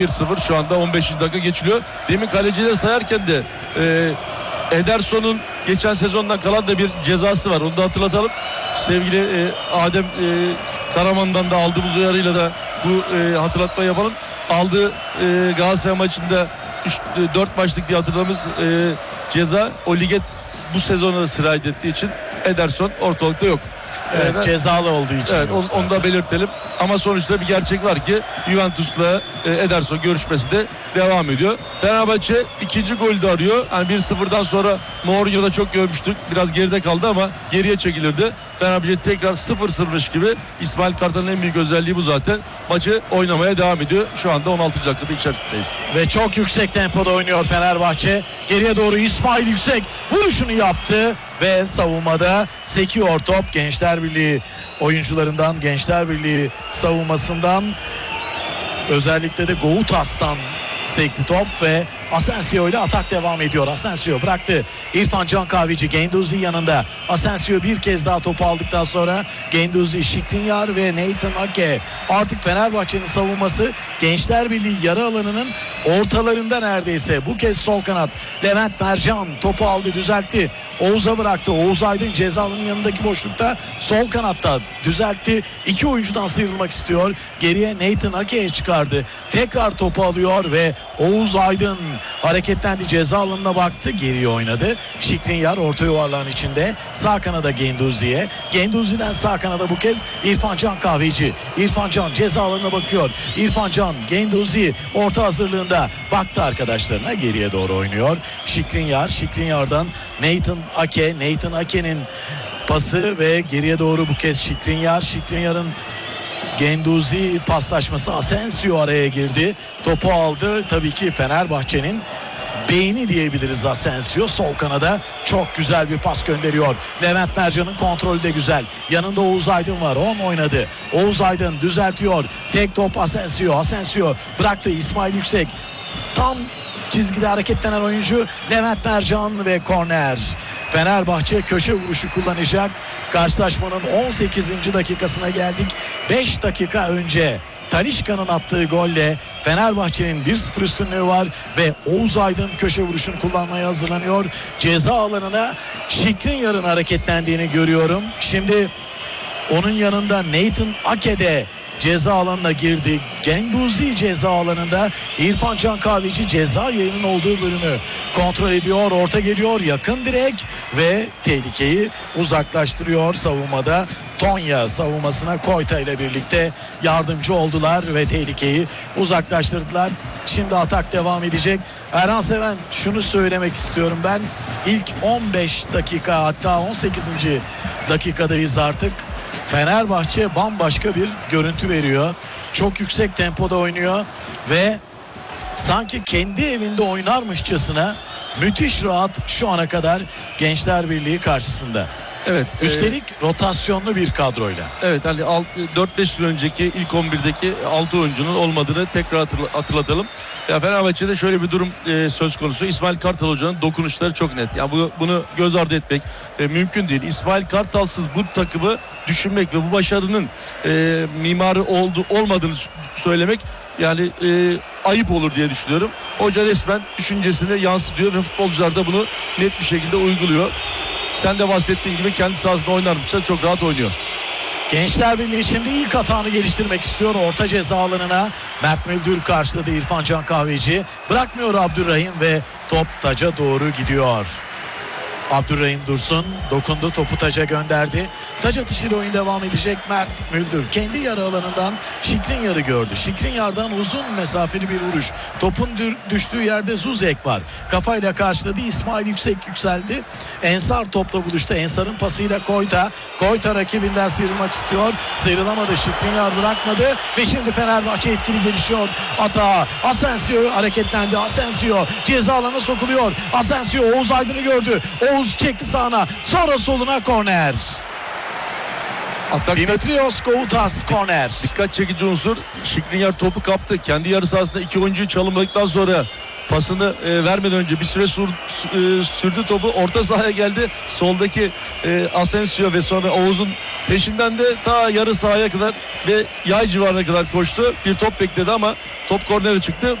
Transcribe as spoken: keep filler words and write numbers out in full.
bir sıfır şu anda on beşinci dakika geçiliyor. Demin kalecileri sayarken de e, Ederson'un geçen sezondan kalan da bir cezası var. Onu da hatırlatalım. Sevgili e, Adem e, Karaman'dan da aldığımız uyarıyla da bu e, hatırlatma yapalım. Aldığı e, Galatasaray maçında üç dört maçlık diye hatırladığımız e, ceza o lige bu sezona da sirayet ettiği için Ederson ortalıkta yok. Evet, evet, cezalı olduğu için. Evet, onu, onu da belirtelim. Ama sonuçta bir gerçek var ki Juventus'la e, Ederson görüşmesi de devam ediyor. Fenerbahçe ikinci golü de arıyor. Yani bir sıfırdan sonra Mourinho'da çok görmüştük. Biraz geride kaldı ama geriye çekilirdi. Fenerbahçe tekrar sıfır sıfırmış gibi. İsmail Kartal'ın en büyük özelliği bu zaten. Maçı oynamaya devam ediyor. Şu anda on altıncı dakikada içerisindeyiz. Ve çok yüksek tempoda oynuyor Fenerbahçe. Geriye doğru İsmail Yüksek vuruşunu yaptı ve savunmada sekiyor top. Gençler Birliği oyuncularından, Gençler Birliği savunmasından, özellikle de Goutas'tan sekti top ve Asensio ile atak devam ediyor. Asensio bıraktı. İrfan Can Kahveci, Guendouzi yanında. Asensio bir kez daha topu aldıktan sonra Guendouzi, Skriniar ve Nathan Ake. Artık Fenerbahçe'nin savunması Gençler Birliği yarı alanının ortalarında neredeyse. Bu kez sol kanat Levent Mercan topu aldı, düzeltti. Oğuz'a bıraktı. Oğuz Aydın ceza alanının yanındaki boşlukta sol kanatta düzeltti. İki oyuncudan sıyrılmak istiyor. Geriye Nathan Ake'ye çıkardı. Tekrar topu alıyor ve Oğuz Aydın hareketlendi, ceza alanına baktı, geriye oynadı. Skriniar orta yuvarlağın içinde, sağ kanada Guendouzi'ye, Guendouzi'den sağ kanada bu kez İrfan Can Kahveci. İrfan Can ceza alanına bakıyor. İrfan Can, Guendouzi orta hazırlığında baktı arkadaşlarına, geriye doğru oynuyor. Skriniar, Skriniar'dan Nathan Ake, Nathan Ake'nin pası ve geriye doğru bu kez Skriniar. Skriniar'ın Guendouzi paslaşması, Asensio araya girdi. Topu aldı. Tabii ki Fenerbahçe'nin beyni diyebiliriz Asensio. Sol kanada çok güzel bir pas gönderiyor. Levent Mercan'ın kontrolü de güzel. Yanında Oğuz Aydın var. on oynadı. Oğuz Aydın düzeltiyor. Tek top Asensio. Asensio bıraktı. İsmail Yüksek. Tam çizgide hareketlenen oyuncu Levent Mercan ve korner. Fenerbahçe köşe vuruşu kullanacak. Karşılaşmanın on sekizinci dakikasına geldik. beş dakika önce Talisca'nın attığı golle Fenerbahçe'nin bir sıfır üstünlüğü var ve Oğuz Aydın köşe vuruşunu kullanmaya hazırlanıyor. Ceza alanına Skriniar'ın hareketlendiğini görüyorum. Şimdi onun yanında Nathan Ake de ceza alanına girdi. Guendouzi ceza alanında. İrfan Can Kahveci ceza yayının olduğu bölümü kontrol ediyor. Orta geliyor. Yakın direk ve tehlikeyi uzaklaştırıyor savunmada. Tonya savunmasına Koyta ile birlikte yardımcı oldular ve tehlikeyi uzaklaştırdılar. Şimdi atak devam edecek. Erhan Seven, şunu söylemek istiyorum ben. İlk on beş dakika, hatta on sekizinci dakikadayız artık. Fenerbahçe bambaşka bir görüntü veriyor. Çok yüksek tempoda oynuyor ve sanki kendi evinde oynarmışçasına müthiş rahat şu ana kadar Gençler Birliği karşısında. Evet. Üstelik e, rotasyonlu bir kadroyla. Evet, hani dört beş yıl önceki ilk on birdeki altı oyuncunun olmadığını tekrar hatırlatalım. Ya Fenerbahçe'de şöyle bir durum e, söz konusu. İsmail Kartal Hoca'nın dokunuşları çok net. Ya bu bunu göz ardı etmek e, mümkün değil. İsmail Kartal'sız bu takımı düşünmek ve bu başarının e, mimarı oldu olmadığını söylemek yani e, ayıp olur diye düşünüyorum. Hoca resmen düşüncesini yansıtıyor ve futbolcular da bunu net bir şekilde uyguluyor. Sen de bahsettiğin gibi kendi sahasında oynarmışsa çok rahat oynuyor. Gençler Birliği şimdi ilk hatanı geliştirmek istiyor. Orta ceza alanına Mert Müldür karşıladı İrfan Can Kahveci. Bırakmıyor Abdurrahim ve top taca doğru gidiyor. Abdurrahim Dursun dokundu, topu taca gönderdi. Taç atışıyla oyun devam edecek. Mert Müldür kendi yarı alanından Skriniar'ı gördü. Skriniar'dan uzun mesafeli bir vuruş. Topun düştüğü yerde Zuzek var. Kafayla karşıladı. İsmail Yüksek yükseldi. Ensar topla buluştu. Ensar'ın pasıyla Koyta. Koyta rakibinden sıyrılmak istiyor. Sıyrılamadı. Skriniar bırakmadı ve şimdi Fenerbahçe etkili gelişiyor. Atağa Asensio hareketlendi. Asensio ceza alanına sokuluyor. Asensio Oğuz Aydın'ı gördü. Oğuz çekti sağına. Sonra soluna korner. Atak Dimitrios Goutas korner. Dikkat çekici unsur. Skriniar topu kaptı. Kendi yarı sahasında iki oyuncuyu çalımladıktan sonra pasını e, vermeden önce bir süre sur, e, sürdü topu, orta sahaya geldi. Soldaki e, Asensio ve sonra Oğuz'un peşinden de ta yarı sahaya kadar ve yay civarına kadar koştu. Bir top bekledi ama top kornere çıktı.